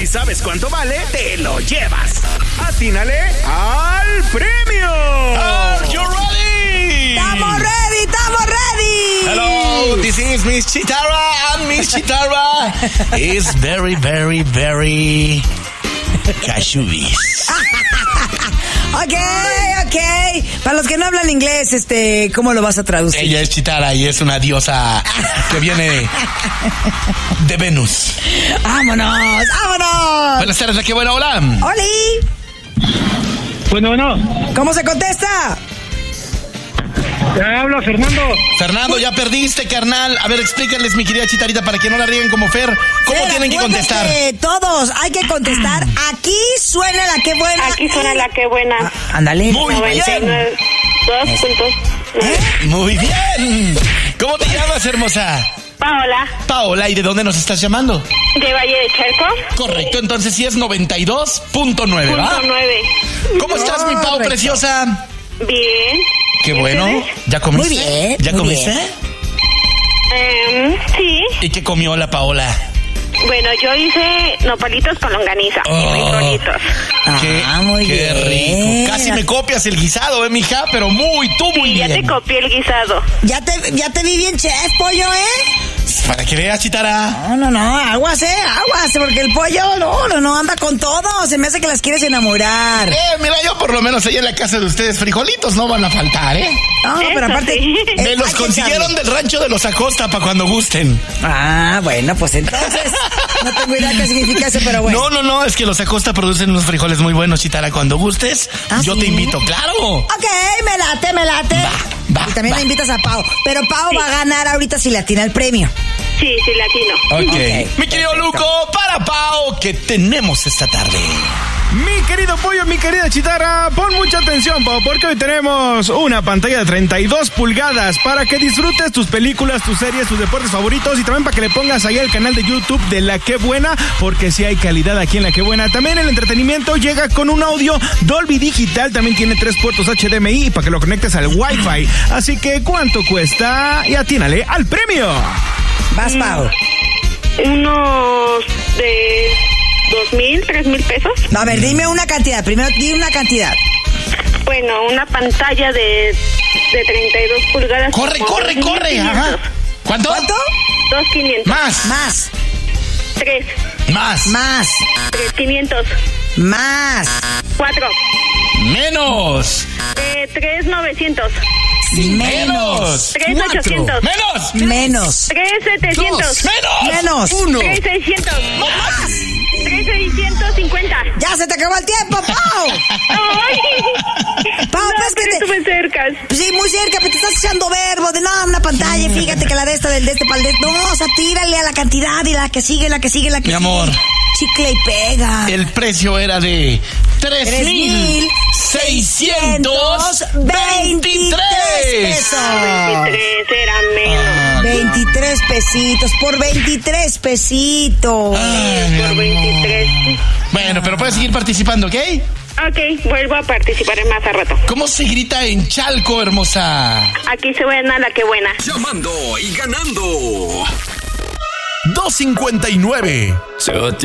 Si sabes cuánto vale, te lo llevas. ¡Atínale al premio! Are you ready? ¡Estamos ready! ¡Estamos ready! Hello, this is Miss Chitara, and Miss Chitara is very, very, very cachubis. Ok. Para los que no hablan inglés, ¿cómo lo vas a traducir? Ella es Chitara y es una diosa que viene de Venus. ¡Vámonos! Buenas tardes, la que buena, hola. ¡Oli! Bueno. ¿Cómo se contesta? Te habla Fernando. Fernando, ya perdiste, carnal. A ver, explícales, mi querida Chitarita, para que no la rieguen como Fer. ¿Cómo tienen que contestar? Todos hay que contestar. Aquí suena la que buena. Aquí suena la que buena. Ándale. Muy bien. 2.9. Muy bien. ¿Cómo te llamas, hermosa? Paola, Paola, ¿y de dónde nos estás llamando? de Valle de Chalco. Correcto, entonces sí es 92.9, ¿va? 9. ¿Cómo estás, mi Pau Correcto. preciosa? Bien. Qué bueno. ¿Ustedes? ¿Ya comiste? Muy bien, ¿Ya muy comiste? bien. Sí. ¿Y qué comió la Paola? Bueno, yo hice nopalitos con longaniza y frijolitos. Muy qué bien. rico. Casi me copias el guisado, mija, pero muy Ya bien. te copié el guisado. Ya te vi bien chef, pollo, Para que veas, Chitara. No, aguas, porque el pollo, no, anda con todo. Se me hace que las quieres enamorar. Mira, yo por lo menos ahí en la casa de ustedes frijolitos no van a faltar, ¿eh? No, Eso pero aparte... sí. Me los hay que consiguieron echarle. del rancho de los Acosta para cuando gusten. Ah, bueno, pues entonces... No tengo idea qué significa eso, pero bueno. No, es que los Acosta producen unos frijoles muy buenos, Chitara. Cuando gustes, yo ¿sí? te invito, claro. Ok, me late. Va, Y también va. le invitas a Pau. Pero Pau va a ganar ahorita si le atina el premio. Sí, latino. Ok. Mi querido Luco, para Pau, ¿qué tenemos esta tarde? Mi querido pollo, mi querida Chitara, pon mucha atención, Pau, porque hoy tenemos una pantalla de 32 pulgadas para que disfrutes tus películas, tus series, tus deportes favoritos y también para que le pongas ahí el canal de YouTube de La Que Buena, porque sí hay calidad aquí en La Que Buena. También el entretenimiento llega con un audio Dolby Digital, también tiene 3 puertos HDMI para que lo conectes al Wi-Fi. Así que, ¿cuánto cuesta? Y atínale al premio. Vas, Pau. Unos de 2,000, 3,000 pesos. No, a ver, dime una cantidad. Primero di una cantidad. Bueno, una pantalla de 32 pulgadas. Corre. 2,500. Ajá. ¿Cuánto? 2,500. Más. 3. Más. 3,500. Más. 4. Menos. 3,900. Menos. 3,800. Menos. 3,700. Menos. 3,600. 3,650. Ya se te acabó el tiempo, Pau. ¡Ay! Pau, No, pues que pero te... estuve cerca. Pues sí, muy cerca, pero te estás echando verbo de no, una pantalla, fíjate que la de esta, del de este, para el de... No, o sea, tírale a la cantidad y la que sigue. Mi amor. Chicle y pega. El precio era de 3,623 pesos. 23 era menos. 23 pesitos, por 23 pesitos. Por 23. Bueno, pero puedes seguir participando, ¿ok? Ok, vuelvo a participar en más a rato. ¿Cómo se grita en Chalco, hermosa? Aquí se buena la que buena. Llamando y ganando. 259.